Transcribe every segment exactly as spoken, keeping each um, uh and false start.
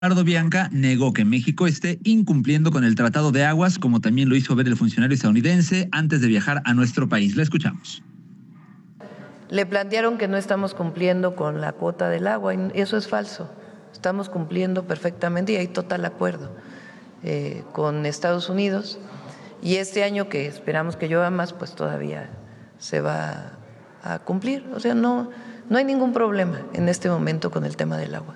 Ricardo Bianca negó que México esté incumpliendo con el Tratado de Aguas, como también lo hizo ver el funcionario estadounidense antes de viajar a nuestro país. La escuchamos. Le plantearon que no estamos cumpliendo con la cuota del agua, y eso es falso. Estamos cumpliendo perfectamente y hay total acuerdo eh, con Estados Unidos. Y este año, que esperamos que llueva más, pues todavía se va a cumplir. O sea, no, no hay ningún problema en este momento con el tema del agua.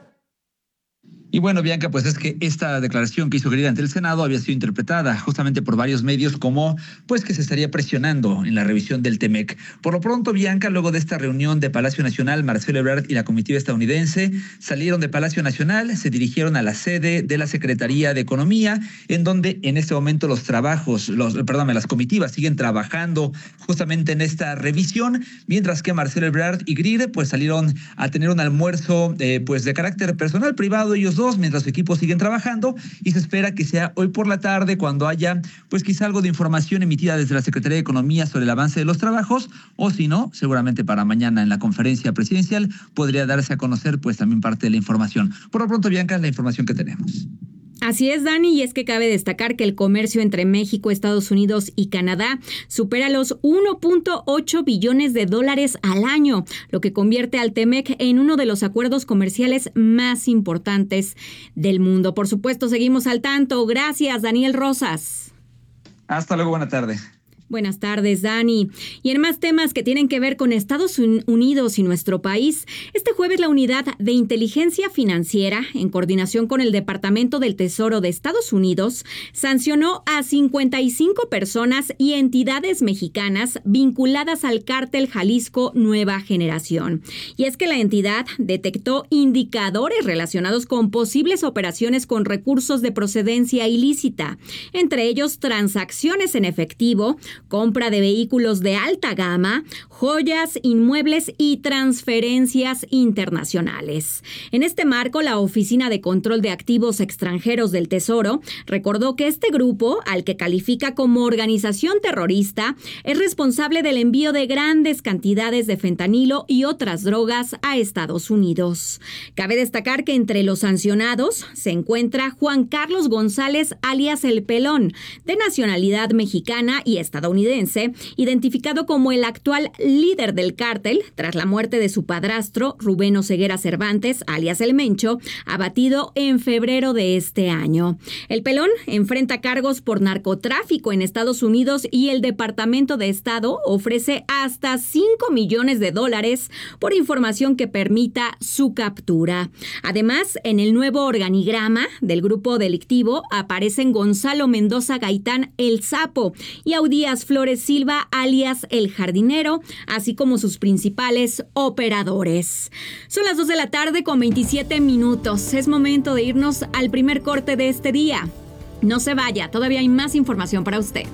Y bueno, Bianca, pues es que esta declaración que hizo Grill ante el Senado había sido interpretada justamente por varios medios como pues que se estaría presionando en la revisión del Temec. Por lo pronto, Bianca, luego de esta reunión de Palacio Nacional, Marcelo Ebrard y la comitiva estadounidense salieron de Palacio Nacional, se dirigieron a la sede de la Secretaría de Economía, en donde en este momento los trabajos, los, perdón, las comitivas siguen trabajando justamente en esta revisión, mientras que Marcelo Ebrard y Grill pues salieron a tener un almuerzo eh, pues de carácter personal, privado, ellos dos, mientras su equipo siguen trabajando, y se espera que sea hoy por la tarde cuando haya pues quizá algo de información emitida desde la Secretaría de Economía sobre el avance de los trabajos, o si no, seguramente para mañana en la conferencia presidencial podría darse a conocer pues también parte de la información. Por lo pronto, Bianca, es la información que tenemos. Así es, Dani, y es que cabe destacar que el comercio entre México, Estados Unidos y Canadá supera los uno punto ocho billones de dólares al año, lo que convierte al Temec en uno de los acuerdos comerciales más importantes del mundo. Por supuesto, seguimos al tanto. Gracias, Daniel Rosas. Hasta luego, buena tarde. Buenas tardes, Dani. Y en más temas que tienen que ver con Estados Unidos y nuestro país, este jueves la Unidad de Inteligencia Financiera, en coordinación con el Departamento del Tesoro de Estados Unidos, sancionó a cincuenta y cinco personas y entidades mexicanas vinculadas al cártel Jalisco Nueva Generación. Y es que la entidad detectó indicadores relacionados con posibles operaciones con recursos de procedencia ilícita, entre ellos transacciones en efectivo, compra de vehículos de alta gama, joyas, inmuebles y transferencias internacionales. En este marco, la Oficina de Control de Activos Extranjeros del Tesoro recordó que este grupo, al que califica como organización terrorista, es responsable del envío de grandes cantidades de fentanilo y otras drogas a Estados Unidos. Cabe destacar que entre los sancionados se encuentra Juan Carlos González, alias El Pelón, de nacionalidad mexicana y estadounidense, identificado como el actual líder del cártel tras la muerte de su padrastro, Rubén Oseguera Cervantes, alias El Mencho, abatido en febrero de este año. El Pelón enfrenta cargos por narcotráfico en Estados Unidos y el Departamento de Estado ofrece hasta cinco millones de dólares por información que permita su captura. Además, en el nuevo organigrama del grupo delictivo aparecen Gonzalo Mendoza Gaitán, El Sapo, y Audías Flores Silva, alias El Jardinero, así como sus principales operadores. Son las dos de la tarde con veintisiete minutos. Es momento de irnos al primer corte de este día. No se vaya, todavía hay más información para usted.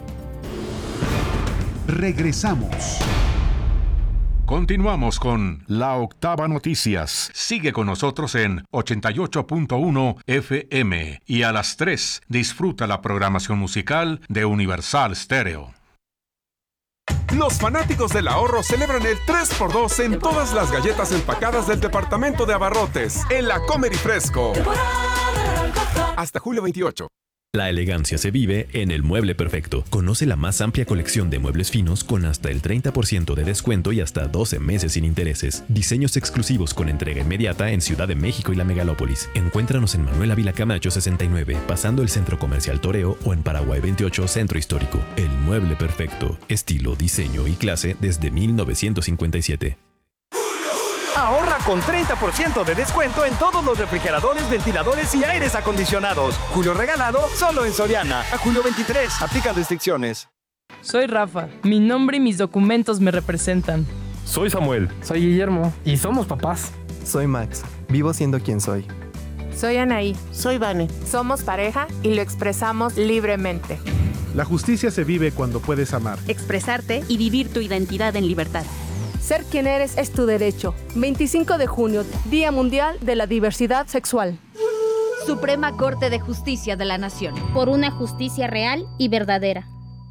Regresamos. Continuamos con La Octava Noticias. Sigue con nosotros en ochenta y ocho punto uno F M y a las tres disfruta la programación musical de Universal Stereo. Los fanáticos del ahorro celebran el tres por dos en todas las galletas empacadas del departamento de abarrotes en la Comer y Fresco. Hasta julio veintiocho. La elegancia se vive en El Mueble Perfecto. Conoce la más amplia colección de muebles finos con hasta el treinta por ciento de descuento y hasta doce meses sin intereses. Diseños exclusivos con entrega inmediata en Ciudad de México y la Megalópolis. Encuéntranos en Manuel Ávila Camacho sesenta y nueve, pasando el Centro Comercial Toreo, o en Paraguay veintiocho, Centro Histórico. El Mueble Perfecto. Estilo, diseño y clase desde mil novecientos cincuenta y siete. Ahorra con treinta por ciento de descuento en todos los refrigeradores, ventiladores y aires acondicionados. Julio regalado solo en Soriana. A julio veintitrés. Aplican restricciones. Soy Rafa. Mi nombre y mis documentos me representan. Soy Samuel. Soy Guillermo. Y somos papás. Soy Max. Vivo siendo quien soy. Soy Anaí. Soy Vane. Somos pareja y lo expresamos libremente. La justicia se vive cuando puedes amar, expresarte y vivir tu identidad en libertad. Ser quien eres es tu derecho. veinticinco de junio, Día Mundial de la Diversidad Sexual. Suprema Corte de Justicia de la Nación. Por una justicia real y verdadera.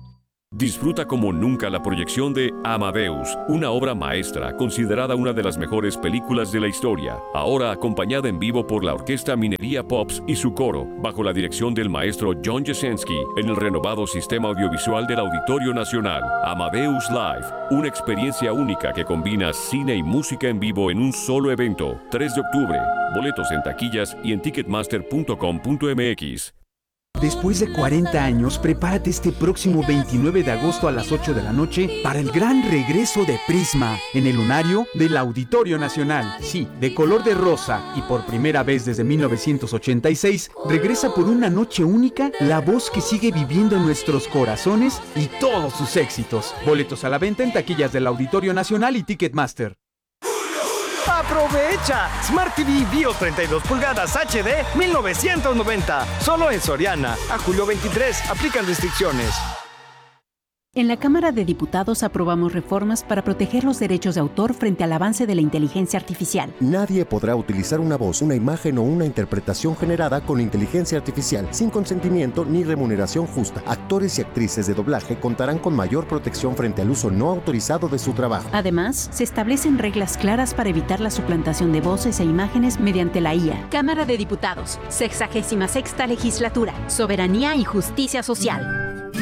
Disfruta como nunca la proyección de Amadeus, una obra maestra considerada una de las mejores películas de la historia, ahora acompañada en vivo por la Orquesta Minería Pops y su coro, bajo la dirección del maestro John Jasenski, en el renovado sistema audiovisual del Auditorio Nacional. Amadeus Live, una experiencia única que combina cine y música en vivo en un solo evento. tres de octubre, boletos en taquillas y en ticketmaster punto com punto m x. Después de cuarenta años, prepárate este próximo veintinueve de agosto a las ocho de la noche para el gran regreso de Prisma en el lunario del Auditorio Nacional. Sí, de color de rosa y por primera vez desde mil novecientos ochenta y seis, regresa por una noche única la voz que sigue viviendo en nuestros corazones y todos sus éxitos. Boletos a la venta en taquillas del Auditorio Nacional y Ticketmaster. ¡Aprovecha! Smart T V Bio treinta y dos pulgadas H D mil novecientos noventa. Solo en Soriana. A julio veintitrés. Aplican restricciones. En la Cámara de Diputados aprobamos reformas para proteger los derechos de autor frente al avance de la inteligencia artificial. Nadie podrá utilizar una voz, una imagen o una interpretación generada con inteligencia artificial sin consentimiento ni remuneración justa. Actores y actrices de doblaje contarán con mayor protección frente al uso no autorizado de su trabajo. Además, se establecen reglas claras para evitar la suplantación de voces e imágenes mediante la I A. Cámara de Diputados, sexagésima sexta legislatura, soberanía y justicia social.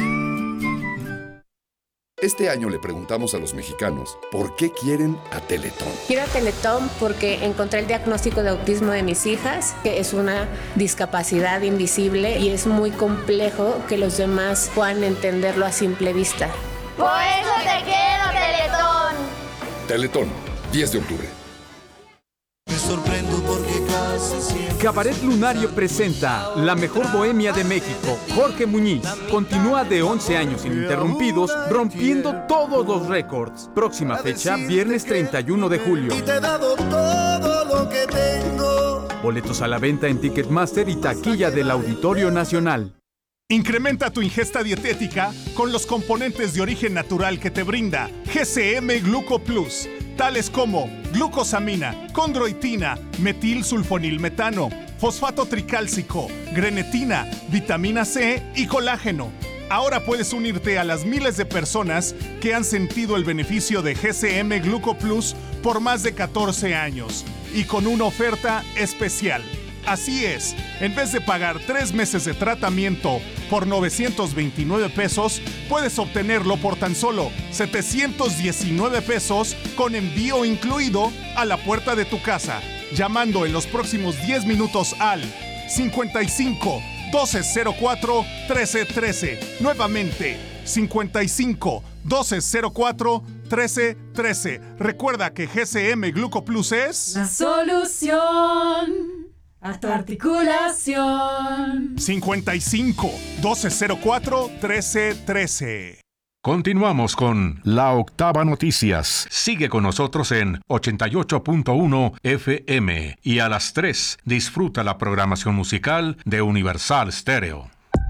Este año le preguntamos a los mexicanos por qué quieren a Teletón. Quiero a Teletón porque encontré el diagnóstico de autismo de mis hijas, que es una discapacidad invisible y es muy complejo que los demás puedan entenderlo a simple vista. Por eso te quiero, Teletón. Teletón, diez de octubre. Me sorprendo porque casi siempre... Cabaret Lunario presenta La Mejor Bohemia de México. Jorge Muñiz continúa de once años ininterrumpidos, rompiendo todos los récords. Próxima fecha, viernes treinta y uno de julio. Y te he dado todo lo que tengo. Boletos a la venta en Ticketmaster y taquilla del Auditorio Nacional. Incrementa tu ingesta dietética con los componentes de origen natural que te brinda G C M Gluco Plus, tales como glucosamina, condroitina, metilsulfonilmetano, fosfato tricálcico, grenetina, vitamina C y colágeno. Ahora puedes unirte a las miles de personas que han sentido el beneficio de G C M Gluco Plus por más de catorce años y con una oferta especial. Así es, en vez de pagar tres meses de tratamiento por novecientos veintinueve pesos, puedes obtenerlo por tan solo setecientos diecinueve pesos con envío incluido a la puerta de tu casa, llamando en los próximos diez minutos al cincuenta y cinco, doce cero cuatro, trece trece. Nuevamente, cincuenta y cinco, doce cero cuatro, trece trece. Recuerda que G C M Gluco Plus es... la solución a tu articulación. cincuenta y cinco, doce cero cuatro, trece trece. Continuamos con La Octava Noticias. Sigue con nosotros en ochenta y ocho punto uno F M y a las tres disfruta la programación musical de Universal Stereo.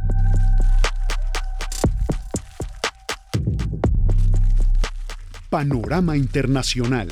Panorama Internacional.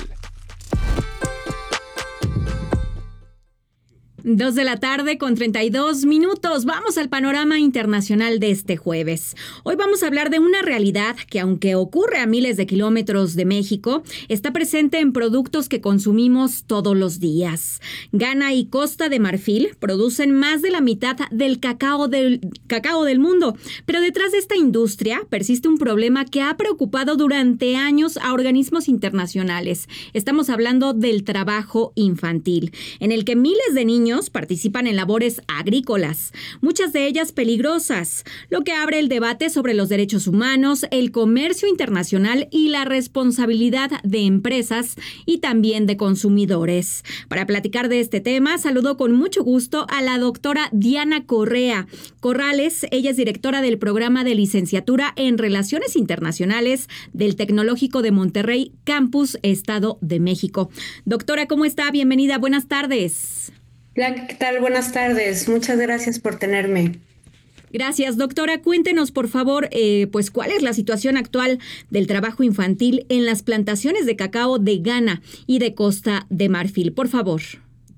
Dos de la tarde con treinta y dos minutos. Vamos al panorama internacional de este jueves. Hoy vamos a hablar de una realidad que, aunque ocurre a miles de kilómetros de México, está presente en productos que consumimos todos los días. Ghana y Costa de Marfil producen más de la mitad del cacao del, cacao del mundo, pero detrás de esta industria persiste un problema que ha preocupado durante años a organismos internacionales. Estamos hablando del trabajo infantil, en el que miles de niños participan en labores agrícolas, muchas de ellas peligrosas, lo que abre el debate sobre los derechos humanos, el comercio internacional y la responsabilidad de empresas y también de consumidores. Para platicar de este tema, saludo con mucho gusto a la doctora Diana Correa Corrales. Ella es directora del programa de licenciatura en Relaciones Internacionales del Tecnológico de Monterrey, Campus Estado de México. Doctora, ¿cómo está? Bienvenida, buenas tardes. Hola, ¿qué tal? Buenas tardes. Muchas gracias por tenerme. Gracias, doctora. Cuéntenos, por favor, eh, pues cuál es la situación actual del trabajo infantil en las plantaciones de cacao de Ghana y de Costa de Marfil, por favor.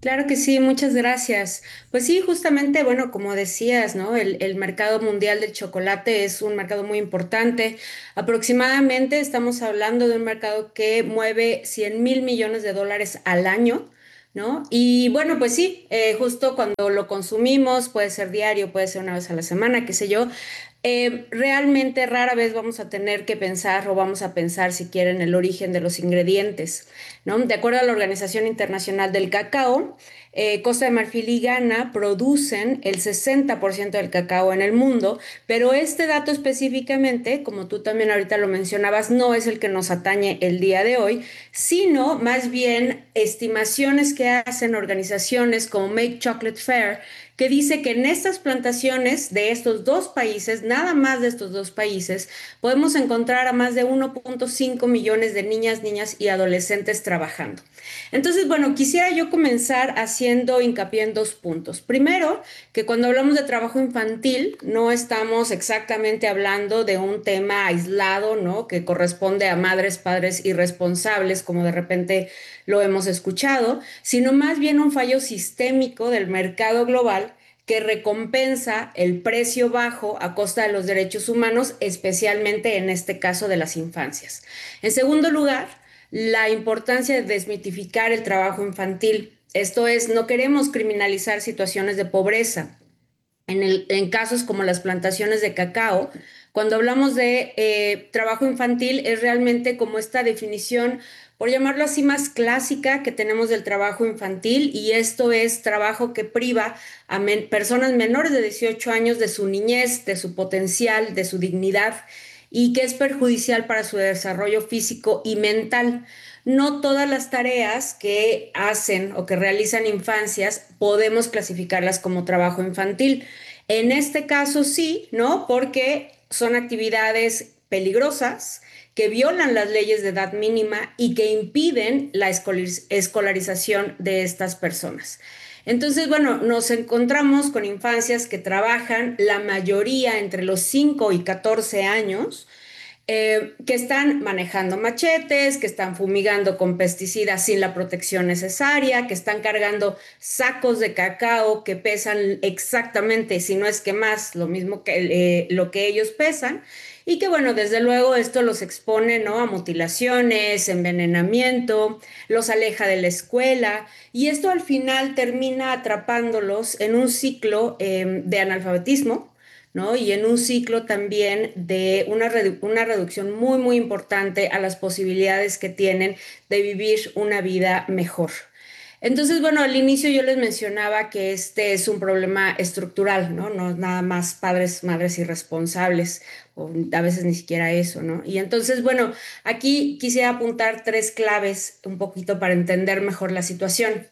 Claro que sí, muchas gracias. Pues sí, justamente, bueno, como decías, ¿no? El, el mercado mundial del chocolate es un mercado muy importante. Aproximadamente estamos hablando de un mercado que mueve cien mil millones de dólares al año, ¿no? Y bueno, pues sí, eh, justo cuando lo consumimos, puede ser diario, puede ser una vez a la semana, qué sé yo, eh, realmente rara vez vamos a tener que pensar o vamos a pensar si quieren el origen de los ingredientes, ¿no? De acuerdo a la Organización Internacional del Cacao, eh, Costa de Marfil y Ghana producen el sesenta por ciento del cacao en el mundo, pero este dato específicamente, como tú también ahorita lo mencionabas, no es el que nos atañe el día de hoy, sino más bien estimaciones que hacen organizaciones como Make Chocolate Fair, que dice que en estas plantaciones de estos dos países, nada más de estos dos países, podemos encontrar a más de uno punto cinco millones de niñas, niñas y adolescentes trabajando. Entonces, bueno, quisiera yo comenzar haciendo hincapié en dos puntos. Primero, que cuando hablamos de trabajo infantil, no estamos exactamente hablando de un tema aislado, ¿no? Que corresponde a madres, padres irresponsables, como de repente lo hemos escuchado, sino más bien un fallo sistémico del mercado global que recompensa el precio bajo a costa de los derechos humanos, especialmente en este caso de las infancias. En segundo lugar, la importancia de desmitificar el trabajo infantil. Esto es, no queremos criminalizar situaciones de pobreza. En, el, en casos como las plantaciones de cacao, cuando hablamos de eh, trabajo infantil, es realmente como esta definición, por llamarlo así, más clásica que tenemos del trabajo infantil, y esto es trabajo que priva a men- personas menores de dieciocho años de su niñez, de su potencial, de su dignidad, y que es perjudicial para su desarrollo físico y mental. No todas las tareas que hacen o que realizan infancias podemos clasificarlas como trabajo infantil. En este caso sí, ¿no? Porque son actividades peligrosas que violan las leyes de edad mínima y que impiden la escolarización de estas personas. Entonces, bueno, nos encontramos con infancias que trabajan la mayoría entre los cinco y catorce años, eh, que están manejando machetes, que están fumigando con pesticidas sin la protección necesaria, que están cargando sacos de cacao que pesan exactamente, si no es que más, lo mismo que eh, lo que ellos pesan. Y que bueno, desde luego esto los expone, ¿no?, a mutilaciones, envenenamiento, los aleja de la escuela, y esto al final termina atrapándolos en un ciclo eh, de analfabetismo, ¿no? Y en un ciclo también de una, redu- una reducción muy, muy importante a las posibilidades que tienen de vivir una vida mejor. Entonces, bueno, al inicio yo les mencionaba que este es un problema estructural, ¿no? No nada más padres, madres irresponsables, o a veces ni siquiera eso, ¿no? Y entonces, bueno, aquí quisiera apuntar tres claves un poquito para entender mejor la situación.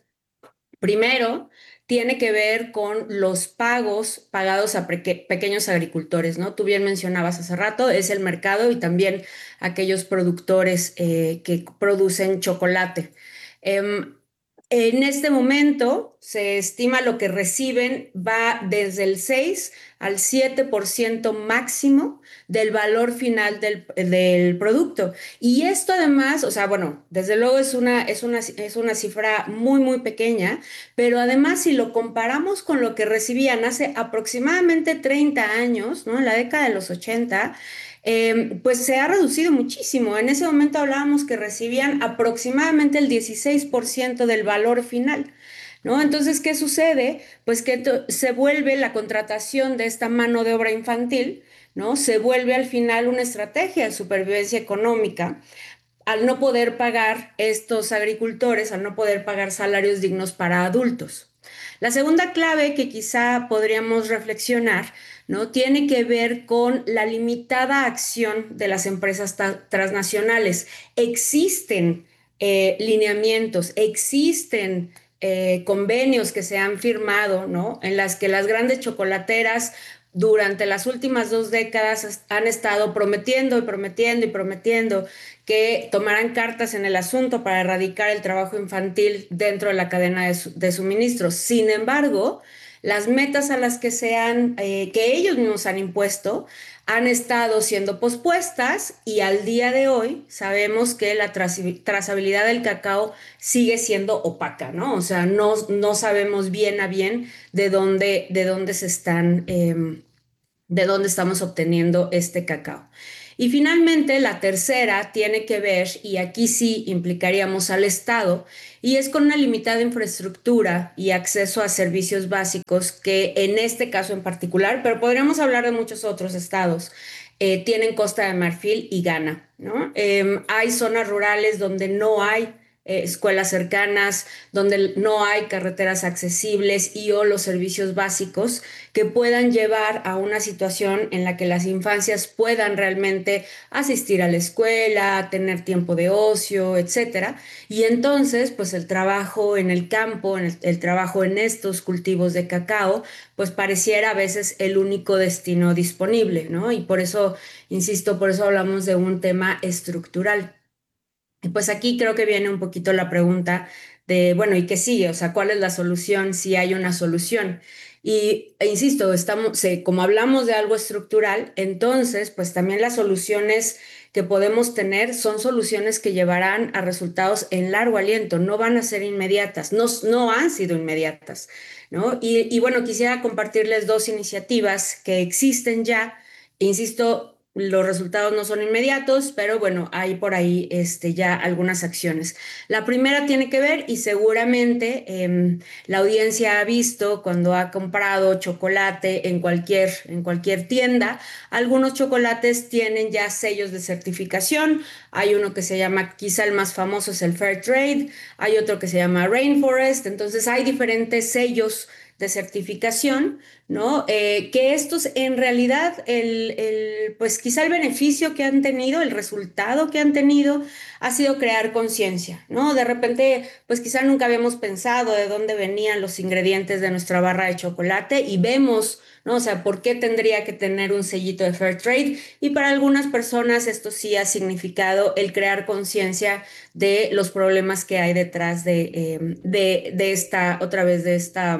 Primero, tiene que ver con los pagos pagados a peque- pequeños agricultores, ¿no? Tú bien mencionabas hace rato, es el mercado y también aquellos productores eh, que producen chocolate. Em, en este momento se estima lo que reciben va desde el seis al siete por ciento máximo del valor final del, del producto. Y esto además, o sea, bueno, desde luego es una, es una, es una cifra muy, muy pequeña, pero además si lo comparamos con lo que recibían hace aproximadamente treinta años, ¿no?, en la década de los ochenta, Eh, pues se ha reducido muchísimo. En ese momento hablábamos que recibían aproximadamente el dieciséis por ciento del valor final, ¿no? Entonces, ¿qué sucede? Pues que to- se vuelve la contratación de esta mano de obra infantil, ¿no? Se vuelve al final una estrategia de supervivencia económica al no poder pagar estos agricultores, al no poder pagar salarios dignos para adultos. La segunda clave que quizá podríamos reflexionar, ¿no?, tiene que ver con la limitada acción de las empresas ta- transnacionales. Existen eh, lineamientos, existen eh, convenios que se han firmado, ¿no?, en las que las grandes chocolateras durante las últimas dos décadas han estado prometiendo y prometiendo y prometiendo que tomarán cartas en el asunto para erradicar el trabajo infantil dentro de la cadena de, su- de suministros. Sin embargo, las metas a las que se han, eh, que ellos mismos han impuesto, han estado siendo pospuestas y al día de hoy sabemos que la trazabilidad del cacao sigue siendo opaca, ¿no? O sea, no, no sabemos bien a bien de dónde, de dónde se están, eh, de dónde estamos obteniendo este cacao. Y finalmente, la tercera tiene que ver, y aquí sí implicaríamos al Estado, y es con una limitada infraestructura y acceso a servicios básicos que en este caso en particular, pero podríamos hablar de muchos otros estados, eh, tienen Costa de Marfil y Ghana, ¿no? Eh, hay zonas rurales donde no hay Eh, escuelas cercanas, donde no hay carreteras accesibles y o los servicios básicos que puedan llevar a una situación en la que las infancias puedan realmente asistir a la escuela, tener tiempo de ocio, etcétera. Y entonces, pues el trabajo en el campo, en el, el trabajo en estos cultivos de cacao, pues pareciera a veces el único destino disponible, ¿no? Y por eso, insisto, por eso hablamos de un tema estructural. Y pues aquí creo que viene un poquito la pregunta de, bueno, ¿y qué sigue? O sea, ¿cuál es la solución si hay una solución? Y, e insisto, estamos, eh, como hablamos de algo estructural, entonces, pues también las soluciones que podemos tener son soluciones que llevarán a resultados en largo aliento, no van a ser inmediatas, no, no han sido inmediatas, ¿no? Y, y bueno, quisiera compartirles dos iniciativas que existen ya, insisto, los resultados no son inmediatos, pero bueno, hay por ahí este, ya algunas acciones. La primera tiene que ver, y seguramente eh, la audiencia ha visto cuando ha comprado chocolate en cualquier, en cualquier tienda, algunos chocolates tienen ya sellos de certificación. Hay uno que se llama, quizá el más famoso es el Fair Trade, hay otro que se llama Rainforest, entonces hay diferentes sellos de certificación, ¿no? Eh, que estos en realidad, el, el, pues quizá el beneficio que han tenido, el resultado que han tenido ha sido crear conciencia, ¿no? De repente, pues quizá nunca habíamos pensado de dónde venían los ingredientes de nuestra barra de chocolate y vemos, ¿no? O sea, ¿por qué tendría que tener un sellito de Fair Trade? Y para algunas personas esto sí ha significado el crear conciencia de los problemas que hay detrás de, eh, de, de esta, otra vez de esta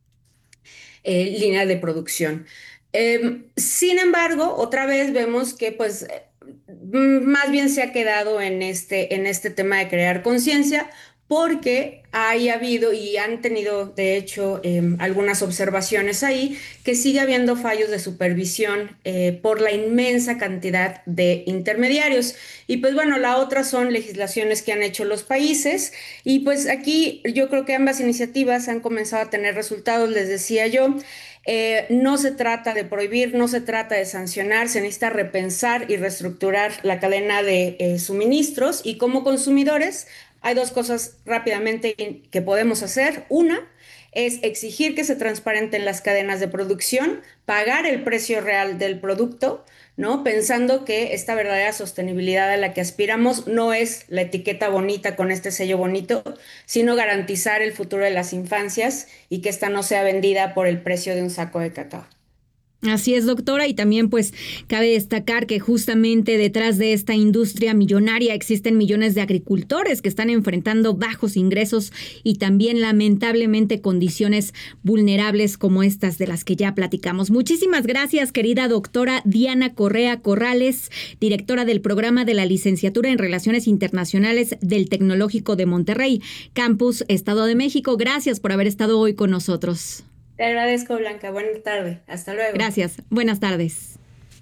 Eh, línea de producción. Eh, sin embargo, otra vez vemos que pues más bien se ha quedado en este, en este tema de crear conciencia, porque hay habido y han tenido, de hecho, eh, algunas observaciones ahí, que sigue habiendo fallos de supervisión eh, por la inmensa cantidad de intermediarios. Y pues bueno, la otra son legislaciones que han hecho los países, y pues aquí yo creo que ambas iniciativas han comenzado a tener resultados, les decía yo. Eh, no se trata de prohibir, no se trata de sancionar, se necesita repensar y reestructurar la cadena de eh, suministros, y como consumidores hay dos cosas rápidamente que podemos hacer. Una es exigir que se transparenten las cadenas de producción, pagar el precio real del producto, ¿no? Pensando que esta verdadera sostenibilidad a la que aspiramos no es la etiqueta bonita con este sello bonito, sino garantizar el futuro de las infancias y que esta no sea vendida por el precio de un saco de cacao. Así es, doctora, y también pues cabe destacar que justamente detrás de esta industria millonaria existen millones de agricultores que están enfrentando bajos ingresos y también lamentablemente condiciones vulnerables como estas de las que ya platicamos. Muchísimas gracias, querida doctora Diana Correa Corrales, directora del programa de la licenciatura en Relaciones Internacionales del Tecnológico de Monterrey, Campus Estado de México. Gracias por haber estado hoy con nosotros. Te agradezco, Blanca. Buenas tardes. Hasta luego. Gracias. Buenas tardes.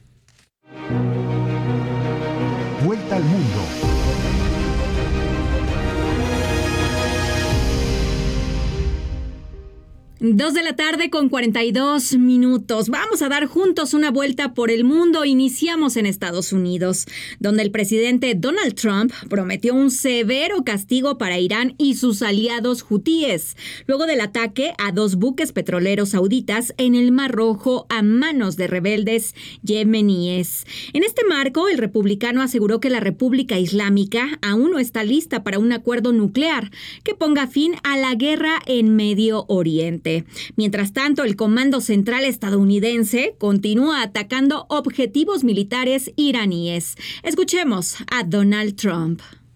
Vuelta al mundo. Dos de la tarde con cuarenta y dos minutos. Vamos a dar juntos una vuelta por el mundo. Iniciamos en Estados Unidos, donde el presidente Donald Trump prometió un severo castigo para Irán y sus aliados hutíes, luego del ataque a dos buques petroleros sauditas en el Mar Rojo a manos de rebeldes yemeníes. En este marco, el republicano aseguró que la República Islámica aún no está lista para un acuerdo nuclear que ponga fin a la guerra en Medio Oriente. Mientras tanto, el Comando Central estadounidense continúa atacando objetivos militares iraníes. Escuchemos a Donald Trump.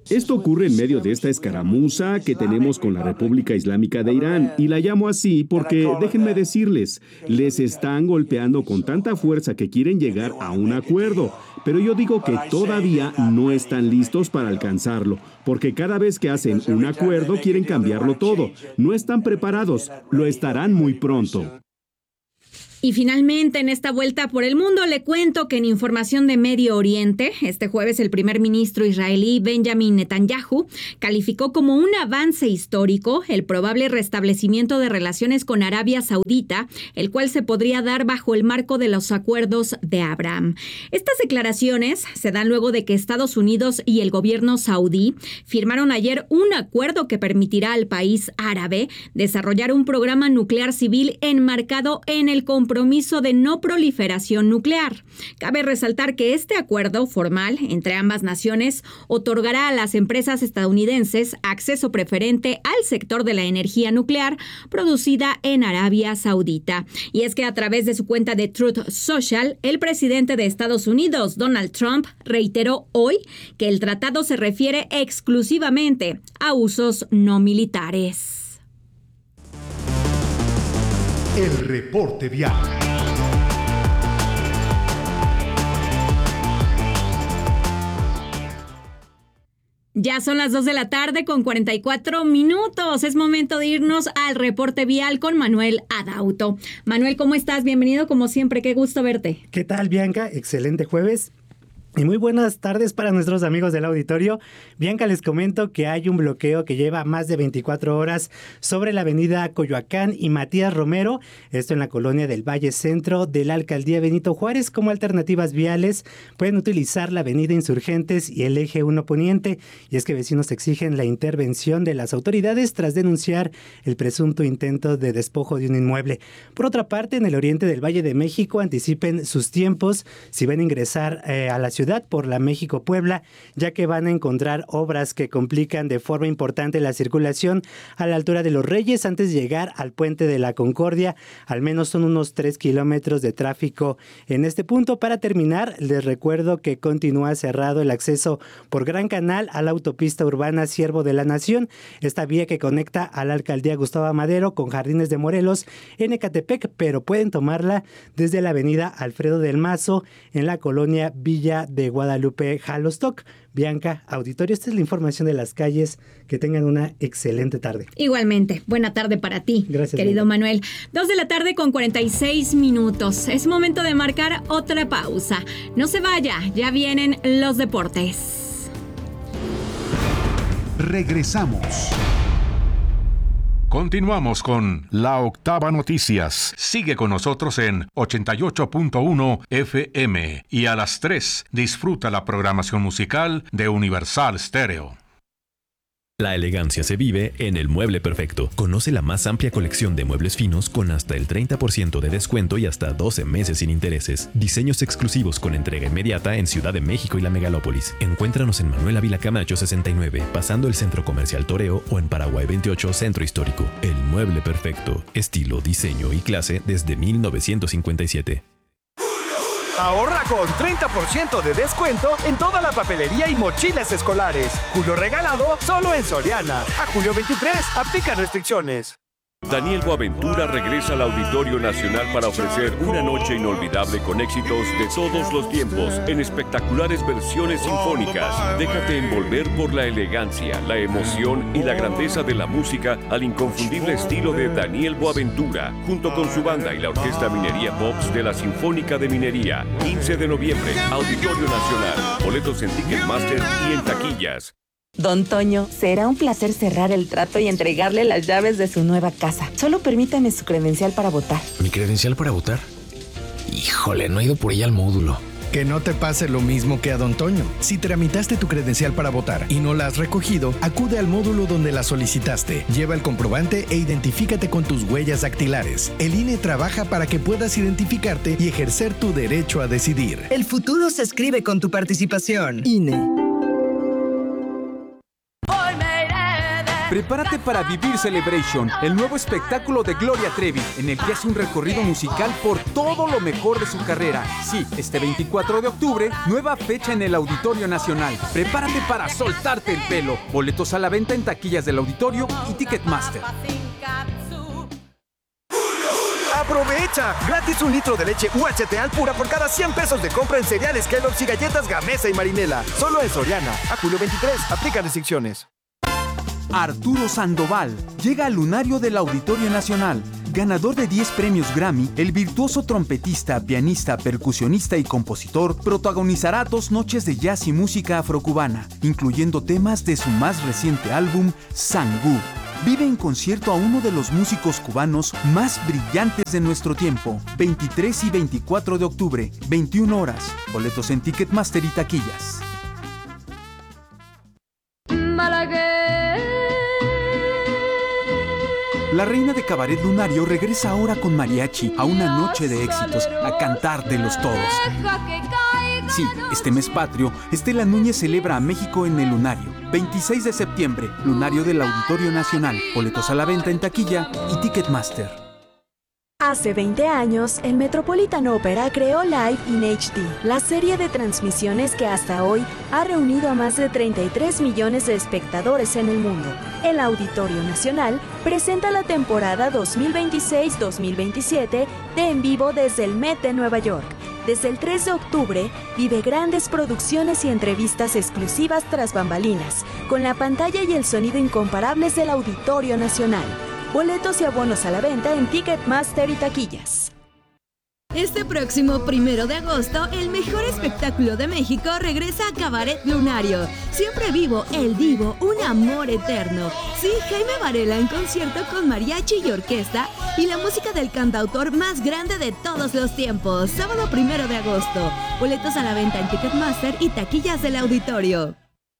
Esto ocurre en medio de esta escaramuza que tenemos con la República Islámica de Irán, y la llamo así porque, déjenme decirles, les están golpeando con tanta fuerza que quieren llegar a un acuerdo, pero yo digo que todavía no están listos para alcanzarlo, porque cada vez que hacen un acuerdo quieren cambiarlo todo. No están preparados, lo estarán muy pronto. Y finalmente, en esta vuelta por el mundo, le cuento que en información de Medio Oriente, este jueves el primer ministro israelí Benjamin Netanyahu calificó como un avance histórico el probable restablecimiento de relaciones con Arabia Saudita, el cual se podría dar bajo el marco de los acuerdos de Abraham. Estas declaraciones se dan luego de que Estados Unidos y el gobierno saudí firmaron ayer un acuerdo que permitirá al país árabe desarrollar un programa nuclear civil enmarcado en el compromiso compromiso de no proliferación nuclear. Cabe resaltar que este acuerdo formal entre ambas naciones otorgará a las empresas estadounidenses acceso preferente al sector de la energía nuclear producida en Arabia Saudita. Y es que a través de su cuenta de Truth Social, el presidente de Estados Unidos, Donald Trump, reiteró hoy que el tratado se refiere exclusivamente a usos no militares. El reporte vial. Ya son las dos de la tarde con cuarenta y cuatro minutos. Es momento de irnos al reporte vial con Manuel Adauto. Manuel, ¿cómo estás? Bienvenido como siempre. Qué gusto verte. ¿Qué tal, Bianca? Excelente jueves. Y muy buenas tardes para nuestros amigos del auditorio. Bianca, les comento que hay un bloqueo que lleva más de veinticuatro horas sobre la avenida Coyoacán y Matías Romero, esto en la colonia del Valle Centro de la alcaldía Benito Juárez. Como alternativas viales pueden utilizar la avenida Insurgentes y el eje uno Poniente, y es que vecinos exigen la intervención de las autoridades tras denunciar el presunto intento de despojo de un inmueble. Por otra parte, en el oriente del Valle de México anticipen sus tiempos si van a ingresar eh, a la ciudad por la México-Puebla, ya que van a encontrar obras que complican de forma importante la circulación a la altura de Los Reyes antes de llegar al Puente de la Concordia. Al menos son unos tres kilómetros de tráfico en este punto. Para terminar, les recuerdo que continúa cerrado el acceso por Gran Canal a la autopista urbana Siervo de la Nación, esta vía que conecta a la alcaldía Gustavo Madero con Jardines de Morelos en Ecatepec, pero pueden tomarla desde la avenida Alfredo del Mazo en la colonia Villa de Guadalupe, Jalostoc. Bianca, auditorio, esta es la información de las calles. Que tengan una excelente tarde. Igualmente, buena tarde para ti, gracias, querido Bianca. Manuel. Dos de la tarde con cuarenta y seis minutos. Es momento de marcar otra pausa. No se vaya, ya vienen los deportes. Regresamos. Continuamos con La Octava Noticias. Sigue con nosotros en ochenta y ocho punto uno F M y a las tres disfruta la programación musical de Universal Stereo. La elegancia se vive en El Mueble Perfecto. Conoce la más amplia colección de muebles finos con hasta el treinta por ciento de descuento y hasta doce meses sin intereses. Diseños exclusivos con entrega inmediata en Ciudad de México y la Megalópolis. Encuéntranos en Manuel Ávila Camacho sesenta y nueve, pasando el Centro Comercial Toreo, o en Paraguay veintiocho, Centro Histórico. El Mueble Perfecto. Estilo, diseño y clase desde mil novecientos cincuenta y siete. Ahorra con treinta por ciento de descuento en toda la papelería y mochilas escolares. Julio regalado solo en Soriana. A julio veintitrés, aplica restricciones. Daniel Boaventura regresa al Auditorio Nacional para ofrecer una noche inolvidable con éxitos de todos los tiempos en espectaculares versiones sinfónicas. Déjate envolver por la elegancia, la emoción y la grandeza de la música al inconfundible estilo de Daniel Boaventura, junto con su banda y la Orquesta Minería Pops de la Sinfónica de Minería. quince de noviembre, Auditorio Nacional. Boletos en Ticketmaster y en taquillas. Don Toño, será un placer cerrar el trato y entregarle las llaves de su nueva casa. Solo permítame su credencial para votar. ¿Mi credencial para votar? Híjole, no he ido por ella al módulo. Que no te pase lo mismo que a Don Toño. Si tramitaste tu credencial para votar y no la has recogido, acude al módulo donde la solicitaste. Lleva el comprobante e identifícate con tus huellas dactilares. El I N E trabaja para que puedas identificarte y ejercer tu derecho a decidir. El futuro se escribe con tu participación. I N E. Prepárate para vivir Celebration, el nuevo espectáculo de Gloria Trevi, en el que hace un recorrido musical por todo lo mejor de su carrera. Sí, este veinticuatro de octubre, nueva fecha en el Auditorio Nacional. Prepárate para soltarte el pelo. Boletos a la venta en taquillas del Auditorio y Ticketmaster. ¡Aprovecha! Gratis un litro de leche U H T Alpura por cada cien pesos de compra en cereales Kellogg's y galletas Gamesa y Marinela. Solo en Soriana. A julio veintitrés. Aplica restricciones. Arturo Sandoval llega al lunario del Auditorio Nacional. Ganador de diez premios Grammy, el virtuoso trompetista, pianista, percusionista y compositor protagonizará dos noches de jazz y música afrocubana, incluyendo temas de su más reciente álbum, Sangú. Vive en concierto a uno de los músicos cubanos más brillantes de nuestro tiempo. veintitrés y veinticuatro de octubre, veintiuna horas. Boletos en Ticketmaster y taquillas. La reina de cabaret lunario regresa ahora con mariachi a una noche de éxitos, a cantar de los todos. Sí, este mes patrio, Estela Núñez celebra a México en el Lunario. veintiséis de septiembre, Lunario del Auditorio Nacional. Boletos a la venta en taquilla y Ticketmaster. Hace veinte años, el Metropolitan Opera creó Live in H D, la serie de transmisiones que hasta hoy ha reunido a más de treinta y tres millones de espectadores en el mundo. El Auditorio Nacional presenta la temporada dos mil veintiséis dos mil veintisiete de En Vivo desde el Met de Nueva York. Desde el tres de octubre, vive grandes producciones y entrevistas exclusivas tras bambalinas, con la pantalla y el sonido incomparables del Auditorio Nacional. Boletos y abonos a la venta en Ticketmaster y taquillas. Este próximo primero de agosto, el mejor espectáculo de México regresa a Cabaret Lunario. Siempre vivo, el divo, un amor eterno. Sí, Jaime Varela en concierto con mariachi y orquesta y la música del cantautor más grande de todos los tiempos. Sábado primero de agosto. Boletos a la venta en Ticketmaster y taquillas del Auditorio.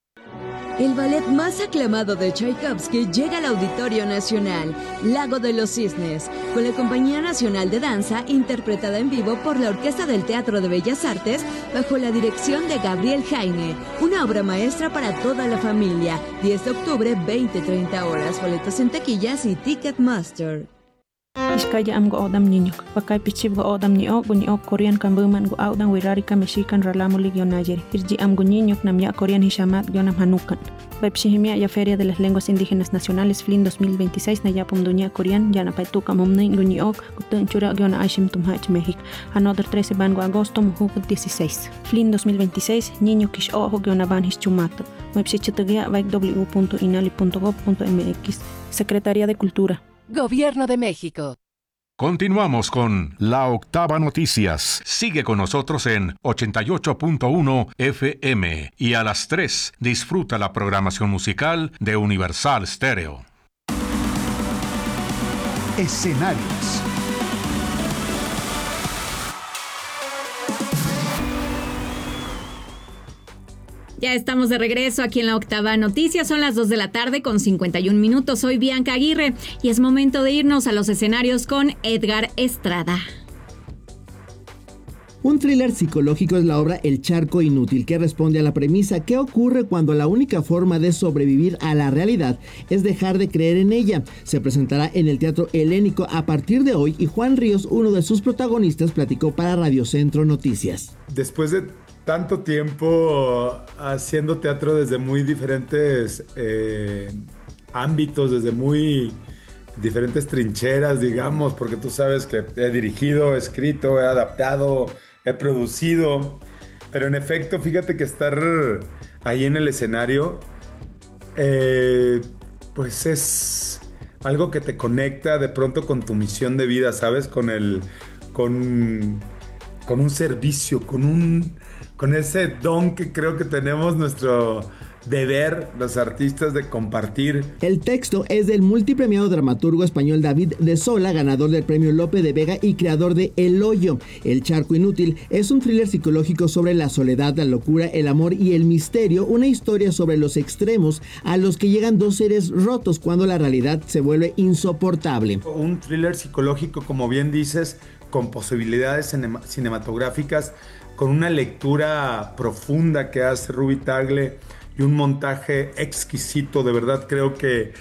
El ballet más aclamado de Tchaikovsky llega al Auditorio Nacional, Lago de los Cisnes, con la Compañía Nacional de Danza, interpretada en vivo por la Orquesta del Teatro de Bellas Artes, bajo la dirección de Gabriel Jaime. Una obra maestra para toda la familia. diez de octubre, veinte a treinta horas. Boletos en taquillas y Ticketmaster. Iskaya am go odam ninyok, pakai pichib go odam ni ok ni ok Korean kambuman go audang wirari kameshikan ralamulig yon ayer. Irji am go ninyok nam ya Korean hishamat yonam hanukan. Baipshihimia ya Feria de las Lenguas Indígenas Nacionales F L I N dos mil veintiséis na ya pumdunya Korean yana paituka mumne go ni ok gutun chura yona aishim tumhach México. Another trece ban go agosto muhu dieciséis. F L I N dos mil veintiséis niño kish ojo yona ban hischumato. Baipshichitagia baik w punto inali punto gov punto m x. Secretaría de Cultura. Gobierno de México. Continuamos con La Octava Noticias. Sigue con nosotros en ochenta y ocho punto uno F M y a las tres disfruta la programación musical de Universal Stereo. Escenarios. Ya estamos de regreso aquí en La Octava Noticias. Son las dos de la tarde con cincuenta y un minutos. Soy Bianca Aguirre y es momento de irnos a los escenarios con Edgar Estrada. Un thriller psicológico es la obra El Charco Inútil, que responde a la premisa: ¿qué ocurre cuando la única forma de sobrevivir a la realidad es dejar de creer en ella? Se presentará en el Teatro Helénico a partir de hoy y Juan Ríos, uno de sus protagonistas, platicó para Radio Centro Noticias. Después de tanto tiempo haciendo teatro desde muy diferentes eh, ámbitos, desde muy diferentes trincheras, digamos, porque tú sabes que he dirigido, he escrito, he adaptado, he producido, pero en efecto, fíjate que estar ahí en el escenario, eh, pues es algo que te conecta de pronto con tu misión de vida, ¿sabes? Con el, con, con un servicio, con un, con ese don que creo que tenemos nuestro deber, los artistas, de compartir. El texto es del multipremiado dramaturgo español David de Sola, ganador del premio Lope de Vega y creador de El Hoyo. El Charco Inútil es un thriller psicológico sobre la soledad, la locura, el amor y el misterio, una historia sobre los extremos a los que llegan dos seres rotos cuando la realidad se vuelve insoportable. Un thriller psicológico, como bien dices, con posibilidades cinematográficas, con una lectura profunda que hace Ruby Tagle y un montaje exquisito. De verdad creo que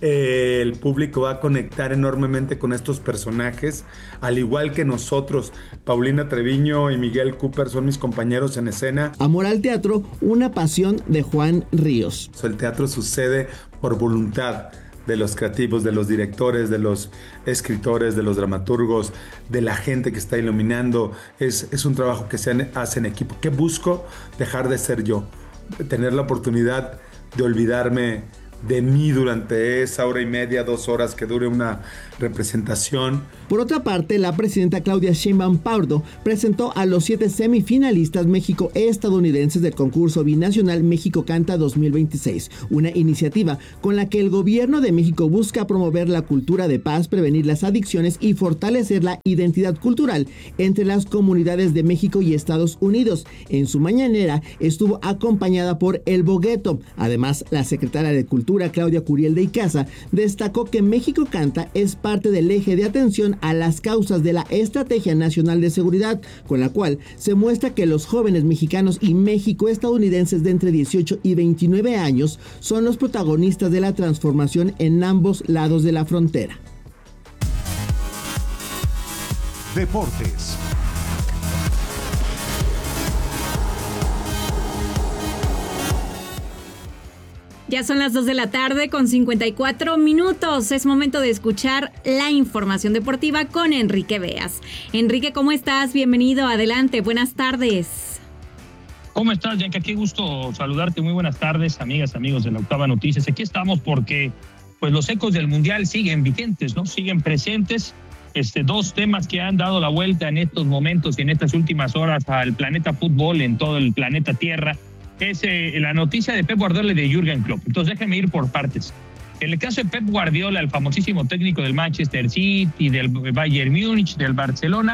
Eh, el público va a conectar enormemente con estos personajes, al igual que nosotros. Paulina Treviño y Miguel Cooper son mis compañeros en escena. Amor al teatro, una pasión de Juan Ríos. El teatro sucede por voluntad de los creativos, de los directores, de los escritores, de los dramaturgos, de la gente que está iluminando. Es, es un trabajo que se hace en equipo. ¿Qué busco? Dejar de ser yo, tener la oportunidad de olvidarme de mí durante esa hora y media, dos horas que dure una representación. Por otra parte, la presidenta Claudia Sheinbaum Pardo presentó a los siete semifinalistas México-estadounidenses del concurso binacional México Canta dos mil veintiséis, una iniciativa con la que el gobierno de México busca promover la cultura de paz, prevenir las adicciones y fortalecer la identidad cultural entre las comunidades de México y Estados Unidos. En su mañanera estuvo acompañada por El Bogueto. Además, la secretaria de Cultura, Claudia Curiel de Icaza, destacó que México Canta es parte del eje de atención a las causas de la Estrategia Nacional de Seguridad, con la cual se muestra que los jóvenes mexicanos y México-estadounidenses de entre dieciocho y veintinueve años son los protagonistas de la transformación en ambos lados de la frontera. Deportes. Ya son las dos de la tarde con cincuenta y cuatro minutos. Es momento de escuchar la información deportiva con Enrique Beas. Enrique, ¿cómo estás? Bienvenido, adelante, buenas tardes. ¿Cómo estás, Bianca? Qué gusto saludarte. Muy buenas tardes, amigas, amigos de la Octava Noticias. Aquí estamos porque pues los ecos del Mundial siguen vigentes, ¿no? Siguen presentes. Este, dos temas que han dado la vuelta en estos momentos y en estas últimas horas al planeta fútbol, en todo el planeta Tierra. Es eh, la noticia de Pep Guardiola y de Jürgen Klopp. Entonces déjenme ir por partes. En el caso de Pep Guardiola, el famosísimo técnico del Manchester City, del Bayern Múnich, del Barcelona,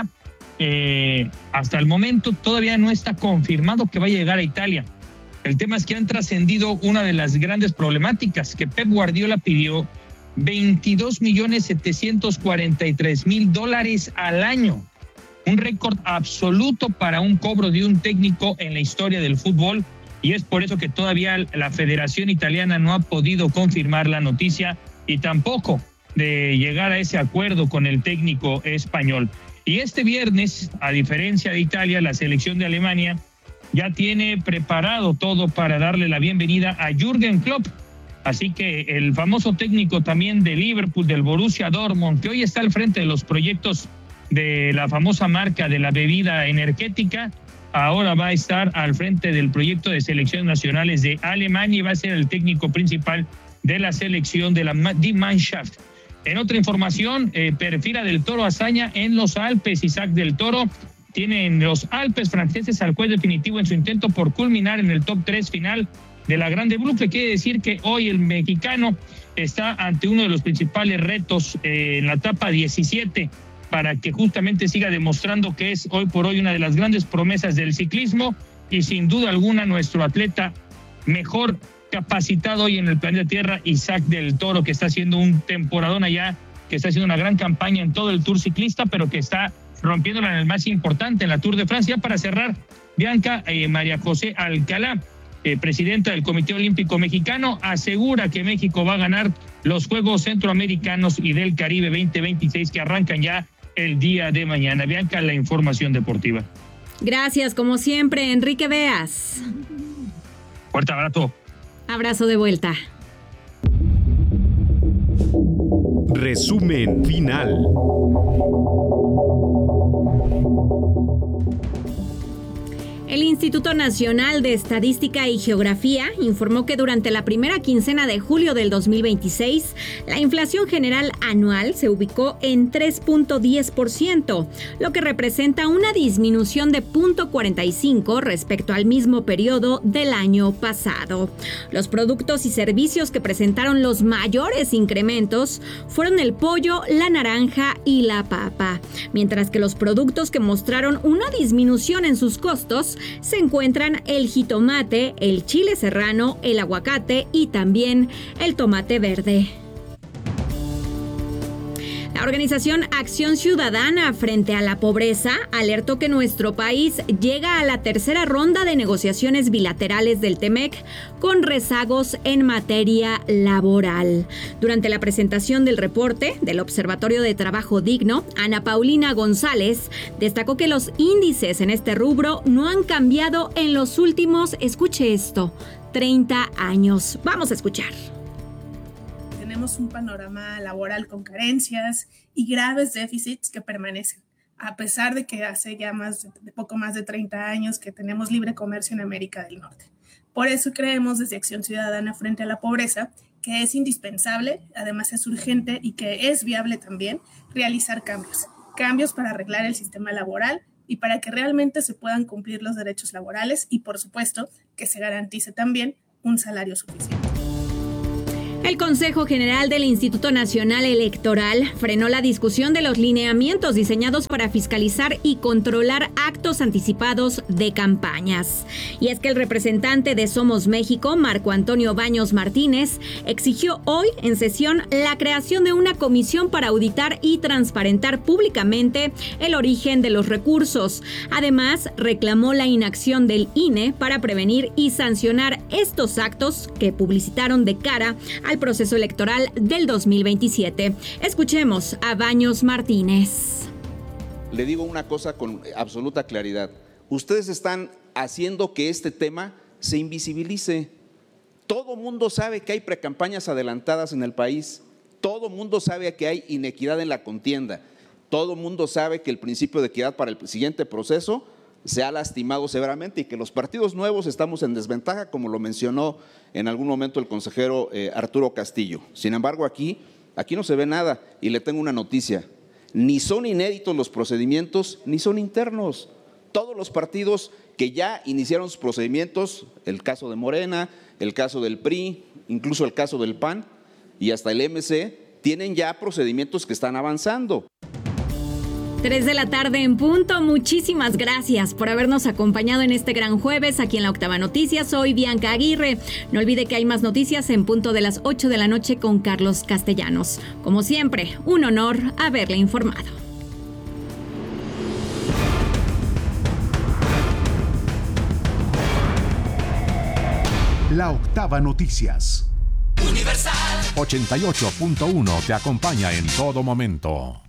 eh, hasta el momento todavía no está confirmado que va a llegar a Italia. El tema es que han trascendido una de las grandes problemáticas, que Pep Guardiola pidió veintidós millones setecientos cuarenta y tres mil dólares al año. Un récord absoluto para un cobro de un técnico en la historia del fútbol. Y es por eso que todavía la Federación Italiana no ha podido confirmar la noticia y tampoco de llegar a ese acuerdo con el técnico español. Y este viernes, a diferencia de Italia, la selección de Alemania ya tiene preparado todo para darle la bienvenida a Jürgen Klopp. Así que el famoso técnico también de Liverpool, del Borussia Dortmund, que hoy está al frente de los proyectos de la famosa marca de la bebida energética, ahora va a estar al frente del proyecto de selecciones nacionales de Alemania y va a ser el técnico principal de la selección de la Die Mannschaft. En otra información, eh, perfila del Toro hazaña en los Alpes. Isaac del Toro tiene en los Alpes franceses al juez definitivo en su intento por culminar en el top tres final de la Grande Boucle. Quiere decir que hoy el mexicano está ante uno de los principales retos eh, en la etapa diecisiete, para que justamente siga demostrando que es hoy por hoy una de las grandes promesas del ciclismo y sin duda alguna nuestro atleta mejor capacitado hoy en el planeta Tierra, Isaac del Toro, que está haciendo un temporadón allá, que está haciendo una gran campaña en todo el Tour ciclista, pero que está rompiéndola en el más importante, en la Tour de Francia. Para cerrar, Bianca, eh, María José Alcalá, eh, presidenta del Comité Olímpico Mexicano, asegura que México va a ganar los Juegos Centroamericanos y del Caribe veinte veintiséis que arrancan ya el día de mañana. Bianca, la información deportiva. Gracias, como siempre, Enrique Beas. Fuerte abrazo. Abrazo de vuelta. Resumen final. El Instituto Nacional de Estadística y Geografía informó que durante la primera quincena de julio del dos mil veintiséis, la inflación general anual se ubicó en tres punto diez por ciento, lo que representa una disminución de cero punto cuarenta y cinco respecto al mismo periodo del año pasado. Los productos y servicios que presentaron los mayores incrementos fueron el pollo, la naranja y la papa, mientras que los productos que mostraron una disminución en sus costos se encuentran el jitomate, el chile serrano, el aguacate y también el tomate verde. La organización Acción Ciudadana frente a la pobreza alertó que nuestro país llega a la tercera ronda de negociaciones bilaterales del T-MEC con rezagos en materia laboral. Durante la presentación del reporte del Observatorio de Trabajo Digno, Ana Paulina González destacó que los índices en este rubro no han cambiado en los últimos, escuche esto, treinta años. Vamos a escuchar. Tenemos un panorama laboral con carencias y graves déficits que permanecen, a pesar de que hace ya más de poco más de treinta años que tenemos libre comercio en América del Norte. Por eso creemos desde Acción Ciudadana frente a la pobreza que es indispensable, además es urgente y que es viable también realizar cambios, cambios para arreglar el sistema laboral y para que realmente se puedan cumplir los derechos laborales y, por supuesto, que se garantice también un salario suficiente. El Consejo General del Instituto Nacional Electoral frenó la discusión de los lineamientos diseñados para fiscalizar y controlar actos anticipados de campañas. Y es que el representante de Somos México, Marco Antonio Baños Martínez, exigió hoy en sesión la creación de una comisión para auditar y transparentar públicamente el origen de los recursos. Además, reclamó la inacción del I N E para prevenir y sancionar estos actos que publicitaron de cara al proceso electoral del dos mil veintisiete. Escuchemos a Baños Martínez. Le digo una cosa con absoluta claridad. Ustedes están haciendo que este tema se invisibilice. Todo mundo sabe que hay precampañas adelantadas en el país. Todo mundo sabe que hay inequidad en la contienda. Todo mundo sabe que el principio de equidad para el siguiente proceso se ha lastimado severamente y que los partidos nuevos estamos en desventaja, como lo mencionó en algún momento el consejero eh, Arturo Castillo. Sin embargo, aquí, aquí no se ve nada y le tengo una noticia. Ni son inéditos los procedimientos, ni son internos. Todos los partidos que ya iniciaron sus procedimientos, el caso de Morena, el caso del P R I, incluso el caso del P A N y hasta el M C, tienen ya procedimientos que están avanzando. tres de la tarde en punto. Muchísimas gracias por habernos acompañado en este gran jueves aquí en la Octava Noticias. Soy Bianca Aguirre. No olvide que hay más noticias en punto de las ocho de la noche con Carlos Castellanos. Como siempre, un honor haberle informado. La Octava Noticias. Universal ochenta y ocho punto uno te acompaña en todo momento.